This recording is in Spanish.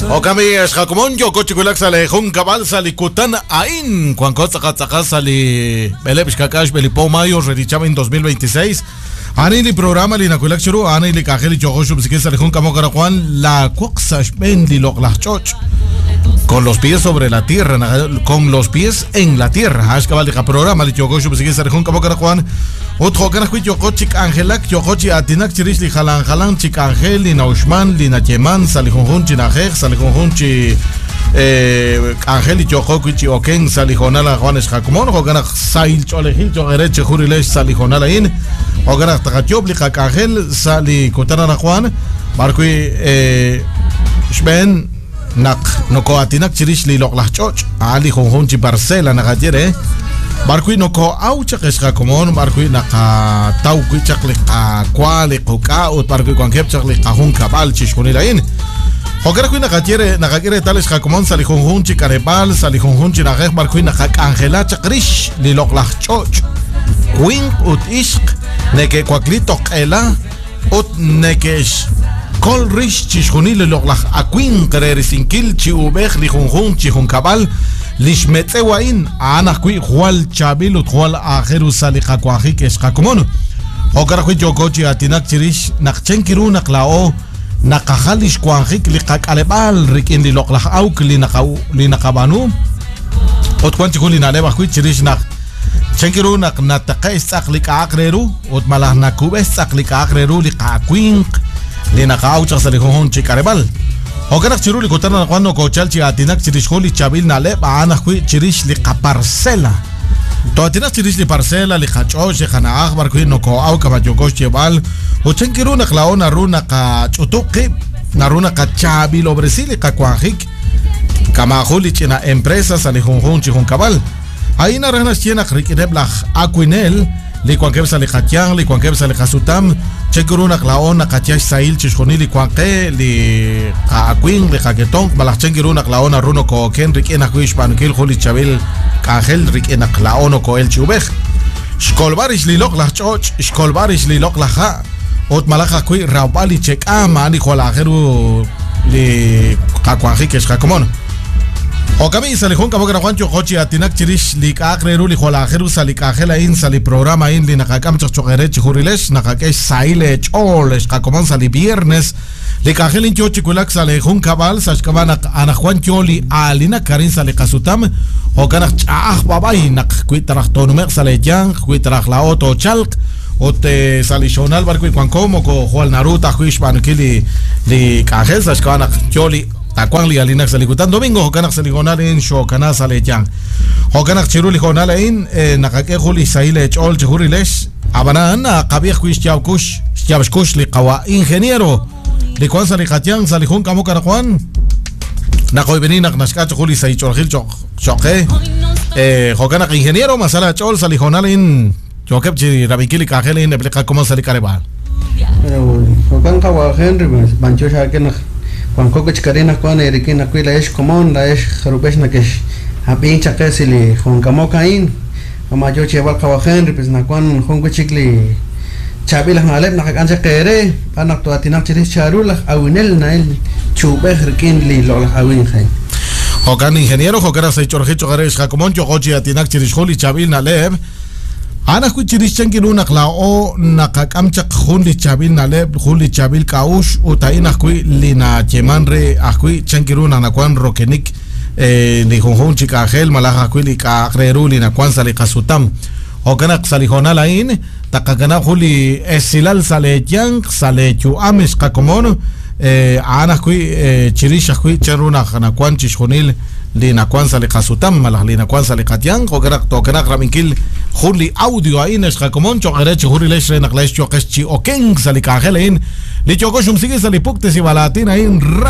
Okami Eshakumon, Yoko Chikulak Sale, Hunkabal Sali Kutan Ain, Juan Kotza Sali, Belebishkakash, Belipo Mayo, Redicham en 2026. Anili programa li nakulak churu, anili Kajeli Chogoshub, si Sali Hunkamo Juan, la Coxash Bendi Loklachchoch. Con los pies sobre la tierra, con los pies en la tierra. Ashkabal de programa li Chogoshub, si Sali Hunkamo Juan. Otro que nos Yokochik Angelak, Yokochi Atinak Chirish li Halan Chik Angel, li Naushman, li Nacheman, Salihunchi Najek, Salihunchi Angel y Yokochi Oken, Salijonala Juanes Hakumon, Hoganak Sail Cholehil, Jogereche Jurilesh, Salijonala In, Hoganak Takachobli Hakangel, Sali Kotana Juan, Barqui Shben Nak, Noko Atinak Chirish li Loklachchoch, Ali Honchi Parcela Nagadere. Barqui no ko aucha kesha komon barqui naka tau qui chakli kwali koka ut barqui kon kep chakli kahun kabal chishkunilain hogar qui nakakire tales komon sali hunhun chikarebal sali hunhun chinageh barqui nakak angela chakrish li loklachchoch wing ut ishq neke kwaklito ela ut nekesh kol rish chishkunil loklach akwin qerer sinkil chi ubeh li hunhun chi hunkabal Lishmetzewain, Anakui, Jual Chabil, Jual Ajeru Salika Kwahik, Escacomono. Hogarqui Yokochi, Atinak Chirish, Nakchenkiru, Naklao, Nakahalish Kwahik, Likak Alebal, Rikin di Loklah Auk, Linakabanu. Otquanticuli Naleva, Chirish Nak Chenkiru, Naknataka Saklik Akreru, Otmalah Nakube Saklik Akreru, Likakwink, Linakaucha Salihon Chikarebal. Hoganak chiruli kotana cuando cochalchi atinak chirisholi chabil nale baana hui chirish li parcela. To atinak chirish li parcela li hachosh hana akbar kui no ko au kabayokosh chebal. O chenkiru naklaona runa ka chutuki naruna ka chabil obresili ka kwahik. Kama huli china empresas ali hunhun chihun kabal. Ahí naranas china krikineblach akwinel. Li kwankebsa li khatiang li kwankebsa li khasutam chekuruna klaon nakatiash sail chishkhoni li kwanke li akwin li khaketong balach chengiruna klaon runo ko ken rikena kuish pankil kholi chabil kangel rikena klaon ko el chubeh shkolbarish li loklah choch shkolbarish li loklah ot malakha kui rabali chekama ani khola geru li kakwahi kesh kakomon Okami salihon kamo kana Juancho Hochi atinak chirish li kakreru li khola geru sali kagela in sali programa in li nakakam chokere churilesh nakakesh saile choles kakomon sali viernes li kagelin chochi kulak salihon kabal sashkamana ana Juancho li alina karin sali kasutam okana chah babai nak kuitarah tonumer sali jang kuitarah laoto chalk ote salishonal barku kwankomo ko Juan Naruta huishpan kili li kagel sashkamana choli Takwang li alinak salikutan domingo hokanak saligonal in show kana salejang hokanak chiruli honal in nakake huli saile chol churilesh abana qabih kuish chavkush li qawa ingeniero li kwan salikatiang salihun kamo kana kwan nakoy beninak nashka huli sai chorgil choke hokanak ingeniero masala chol saligonal in chokep chi rabikili kagel in aplica como salikarebal pero hokan qawa henry bancho shaken Juan Coco Chicarina con Erikina Quila es común, la es Jarubeshna que es a pincha que se le Juan Camocaín, a mayor cheval Cabajen, pues Nacuan, Juan Cuchicli, Chabila Malep, Nacancha Quere, Anactuatina Chiris Charula, Awinel, Nail, Chubej, Rikinli, Lola Awinheim. Hogan ingeniero, Hogara Sechorhecho Gares, Jacomon, Yogochi, Atinak Chirisholi, Chabil Naleb. Ana kuchirish chankiruna klao nakakamchak hunli chabil naleb hunli chabil kaush utaina kui lina chemanre akui chankiruna nakwan rokenik li honhon chika gel malaha kui li kakreru lina kwan sali kasutam hokanak salihona lain takagana huli esilal sale yang sale chu ames kakomon ana kui chirish kui charuna nakwan chishonil lina kwan sali kasutam malah lina kwan sali katyang hokanak tokanak raminkil Huli audio ahí nes kakomon chokerech huri lesh renaklesh chokesh chi oken sali kagelain li chokoshum sige sali pukte si balatin ahí